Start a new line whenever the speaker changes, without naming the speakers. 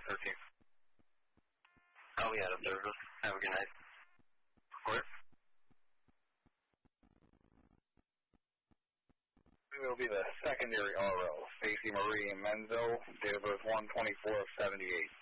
13. I'll be out of service. Have a good night. Report.
It will be the secondary RO, Stacy Marie Menzo, date of birth 1/24/78.